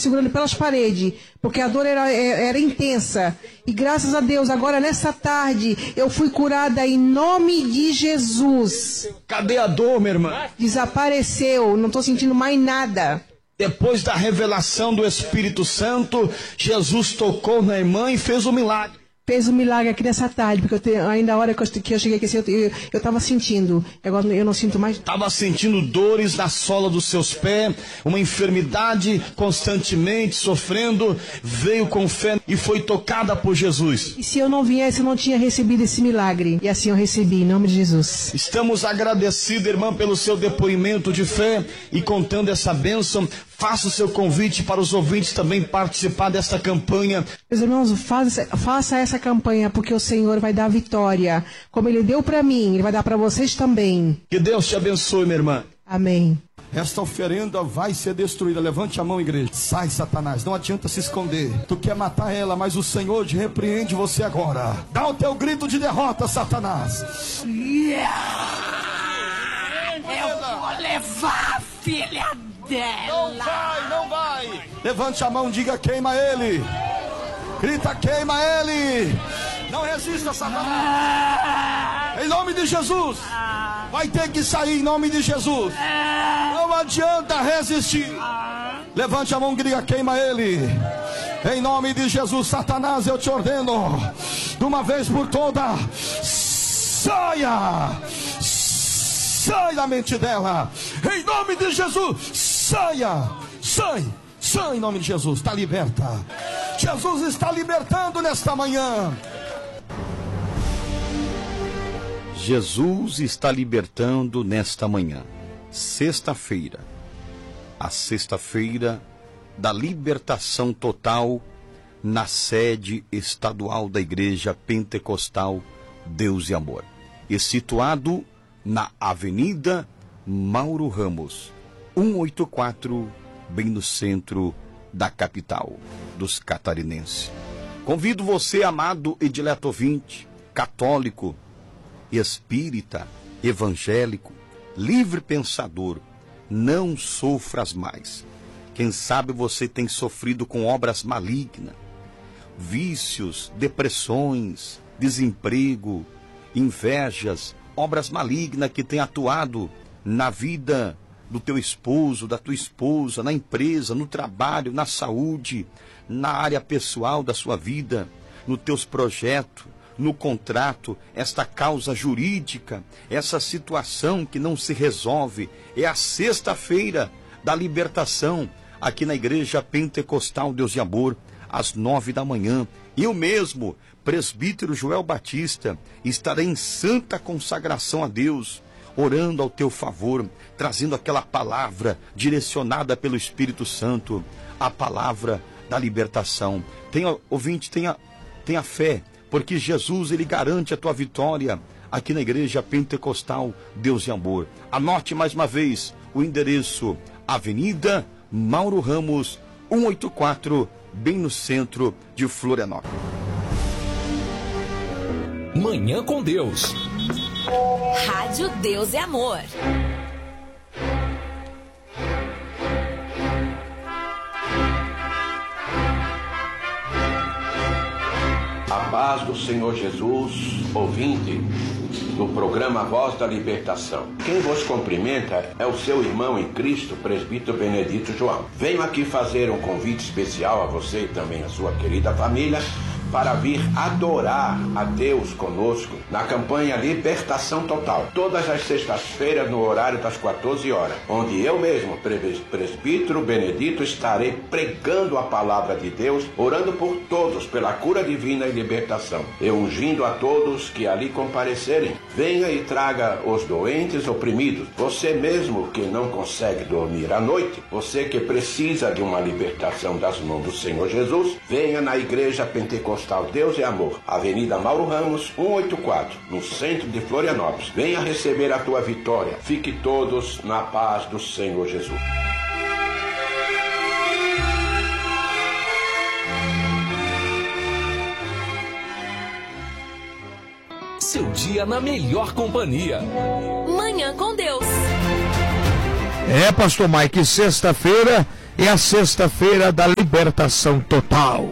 segurando pelas paredes, porque a dor era intensa. E graças a Deus, agora nessa tarde, eu fui curada em nome de Jesus. Cadê a dor, minha irmã? Desapareceu, não estou sentindo mais nada. Depois da revelação do Espírito Santo, Jesus tocou na irmã e fez o milagre. Fez um milagre aqui nessa tarde, porque ainda a hora que eu cheguei aqui, eu estava sentindo, agora eu não sinto mais. Estava sentindo dores na sola dos seus pés, uma enfermidade, constantemente sofrendo, veio com fé e foi tocada por Jesus. E se eu não viesse, eu não tinha recebido esse milagre, e assim eu recebi, em nome de Jesus. Estamos agradecidos, irmã, pelo seu depoimento de fé e contando essa bênção. Faça o seu convite para os ouvintes também participar dessa campanha. Meus irmãos, faça essa campanha, porque o Senhor vai dar vitória. Como Ele deu para mim, Ele vai dar para vocês também. Que Deus te abençoe, minha irmã. Amém. Esta oferenda vai ser destruída. Levante a mão, igreja. Sai, Satanás, não adianta se esconder. Tu quer matar ela, mas o Senhor te repreende você agora. Dá o teu grito de derrota, Satanás. Eu vou levar a filha dela. Não vai. Levante a mão, diga: queima ele. Grita: queima ele. Não resista, Satanás. Em nome de Jesus. Vai ter que sair em nome de Jesus. Não adianta resistir. Levante a mão e diga: queima ele. Em nome de Jesus. Satanás, eu te ordeno, de uma vez por todas, saia. Sai da mente dela. Em nome de Jesus. Saia. Sai em nome de Jesus. Está liberta. Jesus está libertando nesta manhã. Jesus está libertando nesta manhã. Sexta-feira. A sexta-feira da libertação total na sede estadual da Igreja Pentecostal Deus e Amor. E situado na Avenida Mauro Ramos, 184, bem no centro da capital dos catarinenses. Convido você, amado e dileto ouvinte, católico, espírita, evangélico, livre pensador, não sofras mais. Quem sabe você tem sofrido com obras malignas, vícios, depressões, desemprego, invejas, obras malignas que têm atuado na vida do teu esposo, da tua esposa, na empresa, no trabalho, na saúde, na área pessoal da sua vida, nos teus projetos, no contrato, esta causa jurídica, essa situação que não se resolve. É a sexta-feira da libertação aqui na Igreja Pentecostal Deus e Amor, às 9 da manhã. Eu mesmo, presbítero Joel Batista, estarei em santa consagração a Deus, orando ao teu favor, trazendo aquela palavra direcionada pelo Espírito Santo, a palavra da libertação. Tenha, ouvinte, tenha fé, porque Jesus, ele garante a tua vitória aqui na Igreja Pentecostal Deus e Amor. Anote mais uma vez o endereço: Avenida Mauro Ramos, 184, bem no centro de Florianópolis. Manhã com Deus. Rádio Deus e Amor. A paz do Senhor Jesus, ouvinte do programa Voz da Libertação. Quem vos cumprimenta é o seu irmão em Cristo, presbítero Benedito João. Venho aqui fazer um convite especial a você e também a sua querida família para vir adorar a Deus conosco na campanha Libertação Total, todas as sextas-feiras no horário das 14 horas, onde eu mesmo, presbítero Benedito, estarei pregando a palavra de Deus, orando por todos pela cura divina e libertação, e ungindo a todos que ali comparecerem. Venha e traga os doentes oprimidos, você mesmo que não consegue dormir à noite, você que precisa de uma libertação das mãos do Senhor Jesus, venha na Igreja Pentecostal Deus e Amor, Avenida Mauro Ramos, 184, no centro de Florianópolis. Venha receber a tua vitória. Fique todos na paz do Senhor Jesus. Seu dia na melhor companhia. Manhã com Deus. Pastor Mike, sexta-feira é a sexta-feira da libertação total.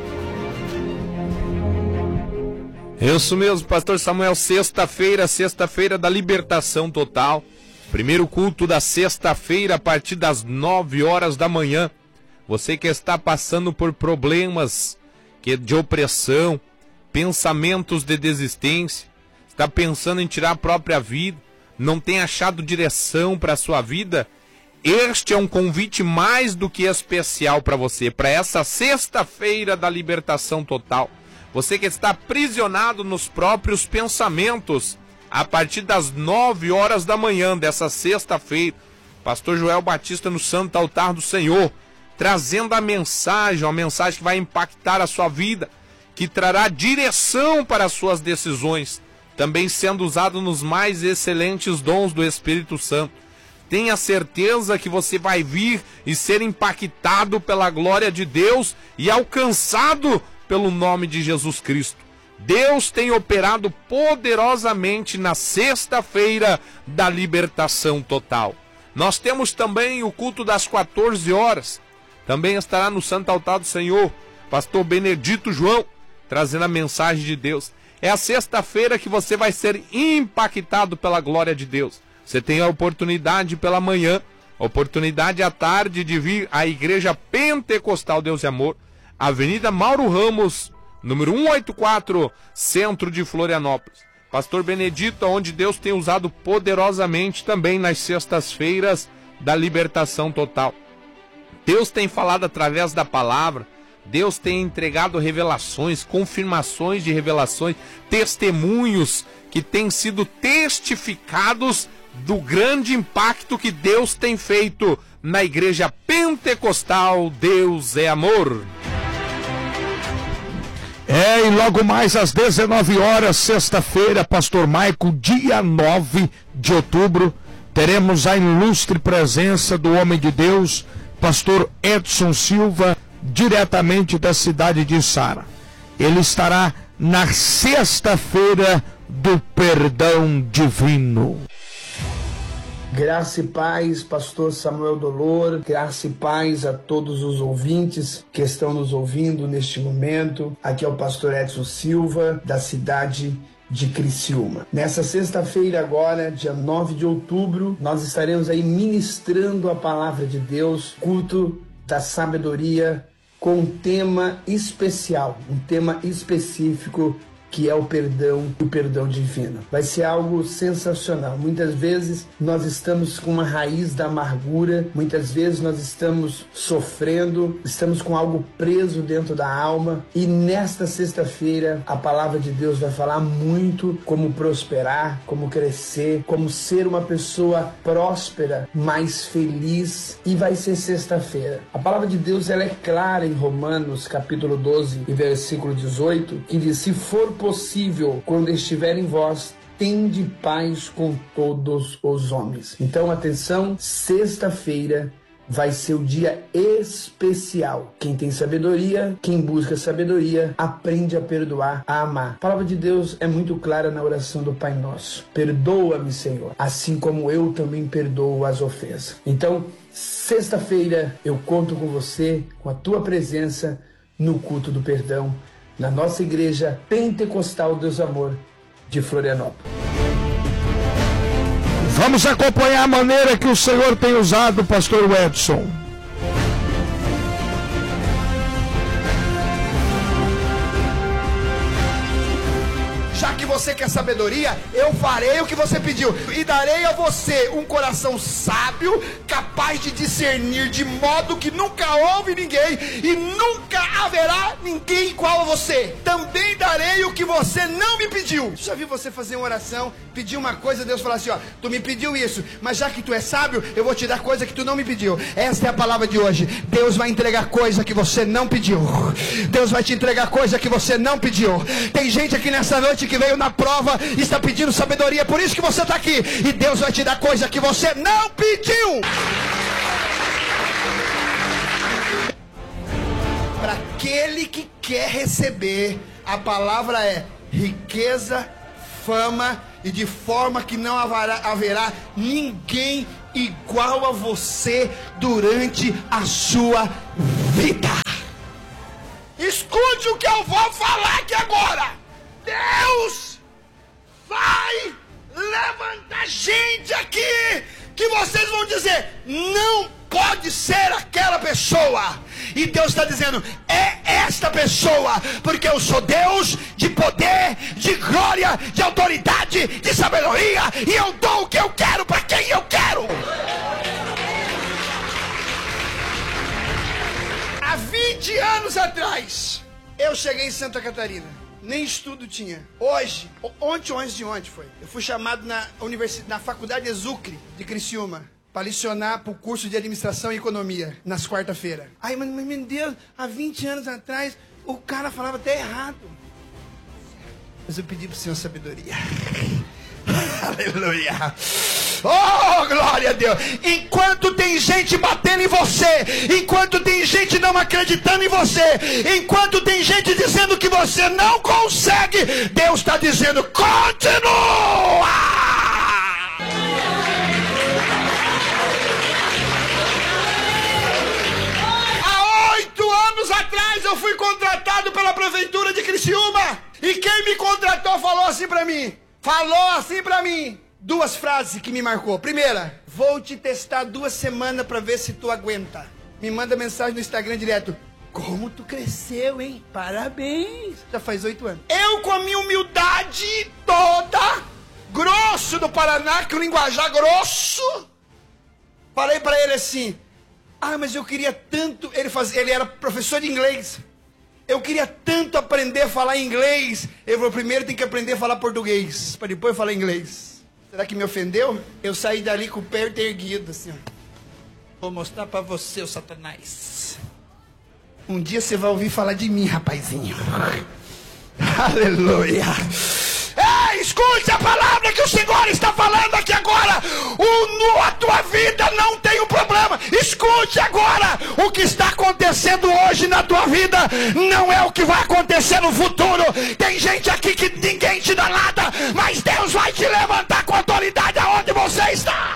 Isso mesmo, pastor Samuel, sexta-feira da libertação total. Primeiro culto da sexta-feira a partir das 9 horas da manhã. Você que está passando por problemas de opressão, pensamentos de desistência, está pensando em tirar a própria vida, não tem achado direção para a sua vida, este é um convite mais do que especial para você, para essa sexta-feira da libertação total. Você que está aprisionado nos próprios pensamentos, a partir das 9 horas da manhã dessa sexta-feira, pastor Joel Batista no Santo Altar do Senhor, trazendo a mensagem, uma mensagem que vai impactar a sua vida, que trará direção para as suas decisões, também sendo usado nos mais excelentes dons do Espírito Santo. Tenha certeza que você vai vir e ser impactado pela glória de Deus e alcançado pelo nome de Jesus Cristo. Deus tem operado poderosamente na sexta-feira da libertação total. Nós temos também o culto das 14 horas. Também estará no Santo Altar do Senhor, pastor Benedito João, trazendo a mensagem de Deus. É a sexta-feira que você vai ser impactado pela glória de Deus. Você tem a oportunidade pela manhã, a oportunidade à tarde de vir à Igreja Pentecostal Deus e Amor, Avenida Mauro Ramos, número 184, centro de Florianópolis. Pastor Benedito, onde Deus tem usado poderosamente também nas sextas-feiras da libertação total. Deus tem falado através da palavra, Deus tem entregado revelações, confirmações de revelações, testemunhos que têm sido testificados do grande impacto que Deus tem feito na Igreja Pentecostal Deus é Amor. E logo mais às 19 horas, sexta-feira, pastor Maico, dia 9 de outubro, teremos a ilustre presença do homem de Deus, pastor Edson Silva, diretamente da cidade de Sara. Ele estará na sexta-feira do perdão divino. Graça e paz, pastor Samuel Dolor, graça e paz a todos os ouvintes que estão nos ouvindo neste momento. Aqui é o pastor Edson Silva, da cidade de Criciúma. Nessa sexta-feira agora, dia 9 de outubro, nós estaremos aí ministrando a palavra de Deus, culto da sabedoria, com um tema especial, um tema específico, que é o perdão divino. Vai ser algo sensacional. Muitas vezes nós estamos com uma raiz da amargura, muitas vezes nós estamos sofrendo, estamos com algo preso dentro da alma, e nesta sexta-feira a palavra de Deus vai falar muito como prosperar, como crescer, como ser uma pessoa próspera, mais feliz, e vai ser sexta-feira. A palavra de Deus ela é clara em Romanos capítulo 12 e versículo 18, que diz: se for possível, quando estiver em vós, tende paz com todos os homens. Então, atenção, sexta-feira vai ser o dia especial. Quem tem sabedoria, quem busca sabedoria, aprende a perdoar, a amar. A palavra de Deus é muito clara na oração do Pai Nosso. Perdoa-me, Senhor, assim como eu também perdoo as ofensas. Então, sexta-feira, eu conto com você, com a tua presença no culto do perdão, na nossa Igreja Pentecostal Deus Amor de Florianópolis. Vamos acompanhar a maneira que o Senhor tem usado o pastor Edson. Já que você quer sabedoria, eu farei o que você pediu, e darei a você um coração sábio, capaz de discernir, de modo que nunca houve ninguém e nunca haverá ninguém igual a você. Também darei o que você não me pediu. Já vi você fazer uma oração, pedir uma coisa, Deus falar assim: ó, tu me pediu isso, mas já que tu é sábio, eu vou te dar coisa que tu não me pediu. Esta é a palavra de hoje. Deus vai entregar coisa que você não pediu. Deus vai te entregar coisa que você não pediu. Tem gente aqui nessa noite que veio na prova e está pedindo sabedoria, por isso que você está aqui, e Deus vai te dar coisa que você não pediu. Para aquele que quer receber, a palavra é riqueza, fama, e de forma que não haverá ninguém igual a você durante a sua vida. Escute o que eu vou falar aqui agora. Deus vai levantar gente aqui que vocês vão dizer, não pode ser aquela pessoa. E Deus está dizendo, é esta pessoa, porque eu sou Deus de poder, de glória, de autoridade, de sabedoria, e eu dou o que eu quero para quem eu quero. Há 20 anos atrás, eu cheguei em Santa Catarina. Nem estudo tinha. Antes de ontem foi. Eu fui chamado na Faculdade Exucre de Criciúma para lecionar para o curso de Administração e Economia nas quarta-feiras. Ai, mas meu Deus, há 20 anos atrás o cara falava até errado. Mas eu pedi para o Senhor sabedoria. Aleluia. Oh, glória a Deus. Enquanto tem gente batendo em você, enquanto tem gente não acreditando em você, enquanto tem gente dizendo que você não consegue, Deus está dizendo, continua. Há 8 anos atrás eu fui contratado pela Prefeitura de Criciúma, e quem me contratou falou assim para mim, 2 frases que me marcou. Primeira, vou te testar 2 semanas para ver se tu aguenta. Me manda mensagem no Instagram direto. Como tu cresceu, hein? Parabéns. Já faz 8 anos. Eu, com a minha humildade toda, grosso do Paraná, que o linguajar grosso, falei para ele assim, mas eu queria tanto, ele era professor de inglês. Eu queria tanto aprender a falar inglês. Ele falou, primeiro tem que aprender a falar português, para depois falar inglês. Será que me ofendeu? Eu saí dali com o pé erguido, assim, ó. Vou mostrar para você, o Satanás. Um dia você vai ouvir falar de mim, rapazinho. Aleluia. Escute a palavra que o Senhor está falando aqui agora. A tua vida não tem um problema. Escute agora. O que está acontecendo hoje na tua vida não é o que vai acontecer no futuro. Tem gente aqui que ninguém te dá nada, mas Deus vai te levantar com autoridade aonde você está.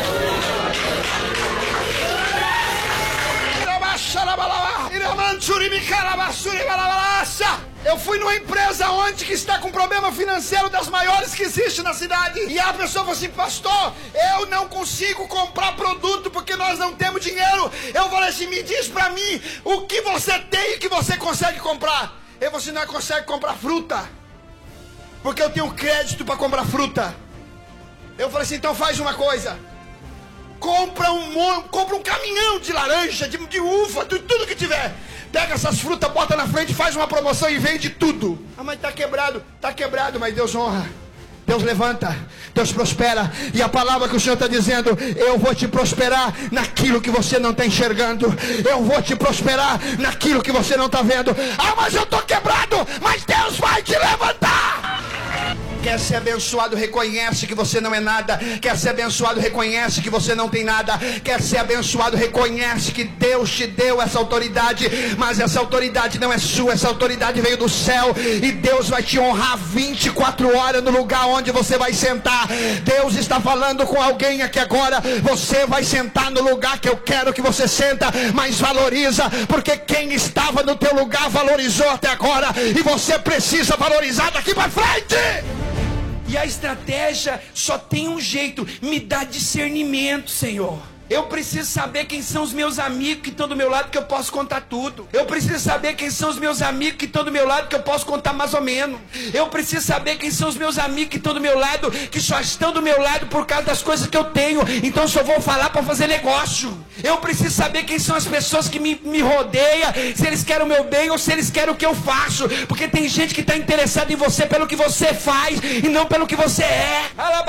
Eu fui numa empresa ontem que está com problema financeiro das maiores que existe na cidade. E a pessoa falou assim, pastor, eu não consigo comprar produto porque nós não temos dinheiro. Eu falei assim, me diz pra mim o que você tem e que você consegue comprar. Ele falou assim, não consegue comprar fruta, porque eu tenho crédito para comprar fruta. Eu falei assim, então faz uma coisa. Compra um caminhão de laranja, de uva, de tudo que tiver. Pega essas frutas, bota na frente, faz uma promoção e vende tudo. Mas tá quebrado, mas Deus honra. Deus levanta, Deus prospera. E a palavra que o Senhor está dizendo, eu vou te prosperar naquilo que você não está enxergando. Eu vou te prosperar naquilo que você não está vendo. Mas eu estou quebrado, mas Deus vai te levantar. Quer ser abençoado, reconhece que você não é nada. Quer ser abençoado, reconhece que você não tem nada. Quer ser abençoado, reconhece que Deus te deu essa autoridade. Mas essa autoridade não é sua, essa autoridade veio do céu. E Deus vai te honrar 24 horas no lugar onde você vai sentar. Deus está falando com alguém aqui agora. Você vai sentar no lugar que eu quero que você senta. Mas valoriza, porque quem estava no teu lugar valorizou até agora. E você precisa valorizar daqui para frente. E a estratégia só tem um jeito, me dá discernimento, Senhor. Eu preciso saber quem são os meus amigos que estão do meu lado, que eu posso contar tudo. Eu preciso saber quem são os meus amigos que estão do meu lado, que eu posso contar mais ou menos. Eu preciso saber quem são os meus amigos que estão do meu lado, que só estão do meu lado por causa das coisas que eu tenho. Então só vou falar para fazer negócio. Eu preciso saber quem são as pessoas que me rodeiam, se eles querem o meu bem ou se eles querem o que eu faço. Porque tem gente que está interessada em você pelo que você faz e não pelo que você é.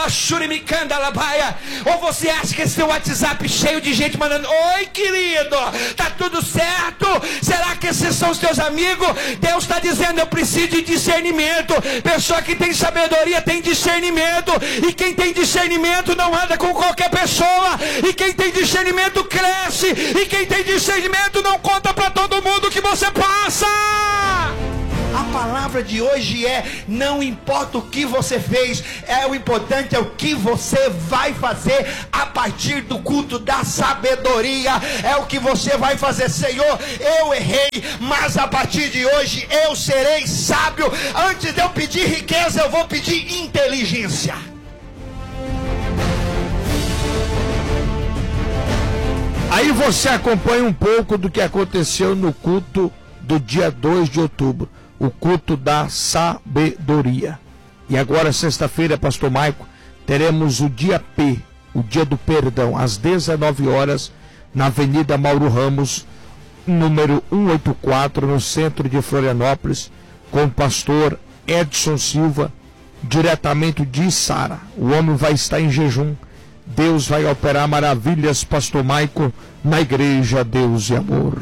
Ou você acha que esse seu WhatsApp cheio de gente mandando, oi querido, tá tudo certo? Será que esses são os teus amigos? Deus está dizendo, eu preciso de discernimento. Pessoa que tem sabedoria tem discernimento. E quem tem discernimento não anda com qualquer pessoa. E quem tem discernimento cresce. E quem tem discernimento não conta para todo mundo que você passa. A palavra palavra de hoje é: não importa o que você fez, o importante é o que você vai fazer a partir do culto da sabedoria. É o que você vai fazer. Senhor, eu errei, mas a partir de hoje eu serei sábio. Antes de eu pedir riqueza, eu vou pedir inteligência. Aí você acompanha um pouco do que aconteceu no culto do dia 2 de outubro, o culto da sabedoria. E agora, sexta-feira, pastor Maico, teremos o dia P, o dia do perdão, às 19 horas, na Avenida Mauro Ramos, número 184, no centro de Florianópolis, com o pastor Edson Silva, diretamente de Sara. O homem vai estar em jejum. Deus vai operar maravilhas, pastor Maico, na igreja Deus e Amor.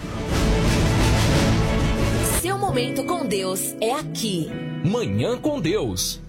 Seu momento com Deus é aqui. Manhã com Deus.